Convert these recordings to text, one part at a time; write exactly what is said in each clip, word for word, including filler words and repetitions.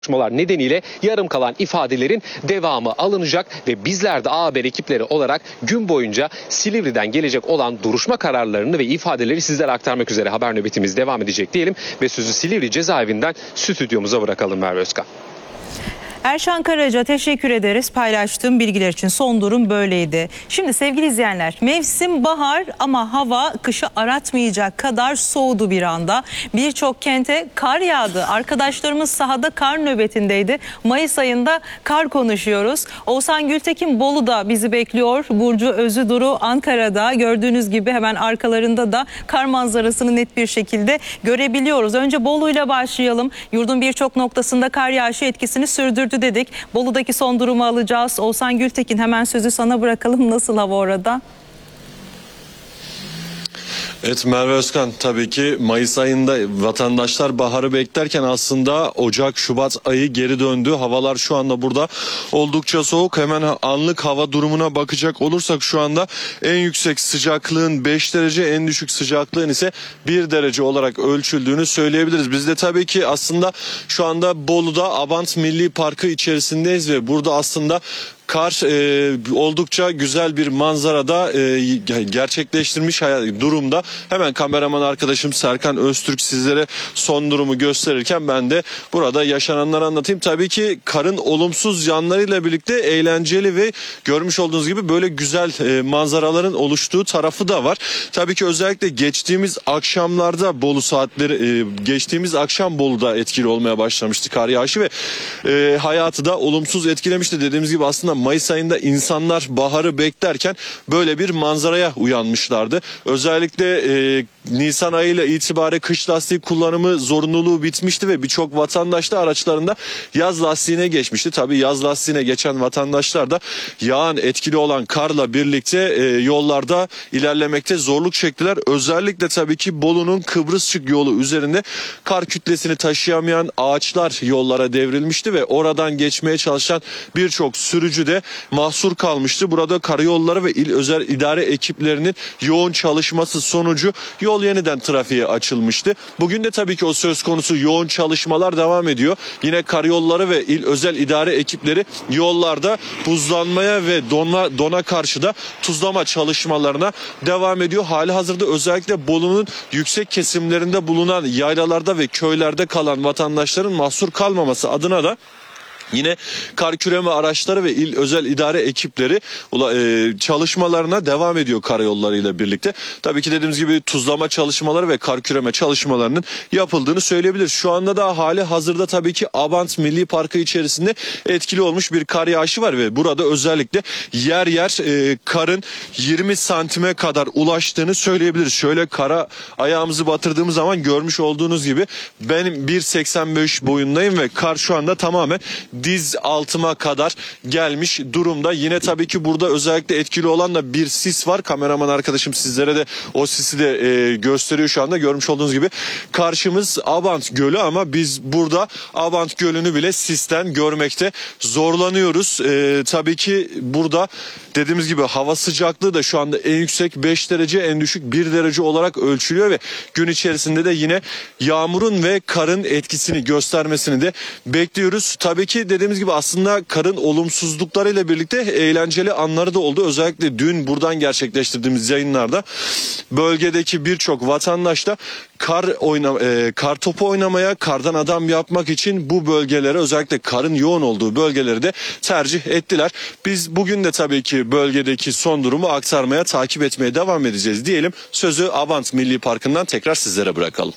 Çalışmalar nedeniyle yarım kalan ifadelerin devamı alınacak ve bizler de A Haber ekipleri olarak gün boyunca Silivri'den gelecek olan duruşma kararlarını ve ifadeleri sizlere aktarmak üzere haber nöbetimiz devam edecek diyelim ve sözü Silivri cezaevinden stüdyomuza bırakalım Merve Özkan. Erşan Karaca, teşekkür ederiz paylaştığım bilgiler için. Son durum böyleydi. Şimdi sevgili izleyenler, mevsim bahar ama hava kışı aratmayacak kadar soğudu bir anda. Birçok kente kar yağdı. Arkadaşlarımız sahada kar nöbetindeydi. Mayıs ayında kar konuşuyoruz. Oğuzhan Gültekin Bolu'da bizi bekliyor. Burcu Özüduru Ankara'da. Gördüğünüz gibi hemen arkalarında da kar manzarasını net bir şekilde görebiliyoruz. Önce Bolu'yla başlayalım. Yurdun birçok noktasında kar yağışı etkisini sürdürdü dedik. Bolu'daki son durumu alacağız. Oğuzhan Gültekin, hemen sözü sana bırakalım. Nasıl hava orada? Evet Merve Özkan, tabii ki Mayıs ayında vatandaşlar baharı beklerken aslında Ocak, Şubat ayı geri döndü. Havalar şu anda burada oldukça soğuk. Hemen anlık hava durumuna bakacak olursak şu anda en yüksek sıcaklığın beş derece, en düşük sıcaklığın ise bir derece olarak ölçüldüğünü söyleyebiliriz. Biz de tabii ki aslında şu anda Bolu'da Abant Milli Parkı içerisindeyiz ve burada aslında kar e, oldukça güzel bir manzarada e, gerçekleştirmiş durumda. Hemen kameraman arkadaşım Serkan Öztürk sizlere son durumu gösterirken ben de burada yaşananları anlatayım. Tabii ki karın olumsuz yanlarıyla birlikte eğlenceli ve görmüş olduğunuz gibi böyle güzel e, manzaraların oluştuğu tarafı da var. Tabii ki özellikle geçtiğimiz akşamlarda Bolu saatleri e, geçtiğimiz akşam Bolu'da etkili olmaya başlamıştı kar yağışı ve e, hayatı da olumsuz etkilemişti. Dediğimiz gibi aslında Mayıs ayında insanlar baharı beklerken böyle bir manzaraya uyanmışlardı. Özellikle e, Nisan ayıyla itibaren kış lastiği kullanımı zorunluluğu bitmişti ve birçok vatandaş da araçlarında yaz lastiğine geçmişti. Tabii yaz lastiğine geçen vatandaşlar da yağan etkili olan karla birlikte e, yollarda ilerlemekte zorluk çektiler. Özellikle tabii ki Bolu'nun Kıbrısçık yolu üzerinde kar kütlesini taşıyamayan ağaçlar yollara devrilmişti ve oradan geçmeye çalışan birçok sürücü de mahsur kalmıştı. Burada karayolları ve il özel idare ekiplerinin yoğun çalışması sonucu yol yeniden trafiğe açılmıştı. Bugün de tabii ki o söz konusu yoğun çalışmalar devam ediyor. Yine karayolları ve il özel idare ekipleri yollarda buzlanmaya ve dona, dona karşı da tuzlama çalışmalarına devam ediyor. Hali hazırda özellikle Bolu'nun yüksek kesimlerinde bulunan yaylalarda ve köylerde kalan vatandaşların mahsur kalmaması adına da yine kar küreme araçları ve il özel idare ekipleri çalışmalarına devam ediyor karayollarıyla birlikte. Tabii ki dediğimiz gibi tuzlama çalışmaları ve kar küreme çalışmalarının yapıldığını söyleyebiliriz. Şu anda da hali hazırda tabii ki Abant Milli Parkı içerisinde etkili olmuş bir kar yağışı var ve burada özellikle yer yer e, karın yirmi santime kadar ulaştığını söyleyebiliriz. Şöyle kara ayağımızı batırdığımız zaman görmüş olduğunuz gibi benim bir seksen beş boyundayım ve kar şu anda tamamen diz altıma kadar gelmiş durumda. Yine tabii ki burada özellikle etkili olan da bir sis var. Kameraman arkadaşım sizlere de o sisi de e, gösteriyor şu anda. Görmüş olduğunuz gibi karşımız Abant Gölü ama biz burada Abant Gölü'nü bile sisten görmekte zorlanıyoruz. E, tabii ki burada dediğimiz gibi hava sıcaklığı da şu anda en yüksek beş derece, en düşük bir derece olarak ölçülüyor ve gün içerisinde de yine yağmurun ve karın etkisini göstermesini de bekliyoruz. Tabii ki dediğimiz gibi aslında karın olumsuzluklarıyla birlikte eğlenceli anları da oldu. Özellikle dün buradan gerçekleştirdiğimiz yayınlarda bölgedeki birçok vatandaş da kar oyna, e, kar topu oynamaya, kardan adam yapmak için bu bölgelere, özellikle karın yoğun olduğu bölgeleri de tercih ettiler. Biz bugün de tabii ki bölgedeki son durumu aktarmaya, takip etmeye devam edeceğiz diyelim. Sözü Abant Milli Parkı'ndan tekrar sizlere bırakalım.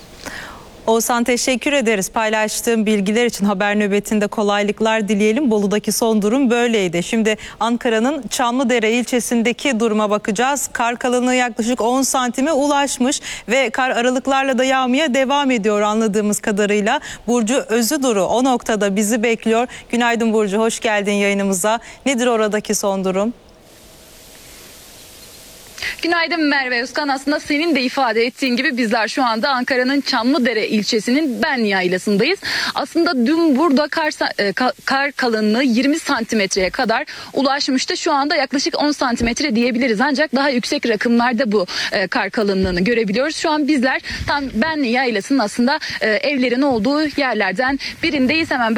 Oğuzhan, teşekkür ederiz paylaştığım bilgiler için. Haber nöbetinde kolaylıklar dileyelim. Bolu'daki son durum böyleydi. Şimdi Ankara'nın Çamlıdere ilçesindeki duruma bakacağız. Kar kalınlığı yaklaşık on santime ulaşmış ve kar aralıklarla da yağmaya devam ediyor anladığımız kadarıyla. Burcu Özüduru o noktada bizi bekliyor. Günaydın Burcu, hoş geldin yayınımıza. Nedir oradaki son durum? Günaydın Merve Özkan. Aslında senin de ifade ettiğin gibi bizler şu anda Ankara'nın Çamlıdere ilçesinin Ben Yaylası'ndayız. Aslında dün burada kar, kar kalınlığı yirmi santimetreye kadar ulaşmıştı. Şu anda yaklaşık on santimetre diyebiliriz. Ancak daha yüksek rakımlarda bu kar kalınlığını görebiliyoruz. Şu an bizler tam Ben Yaylası'nın aslında evlerin olduğu yerlerden birindeyiz. Hemen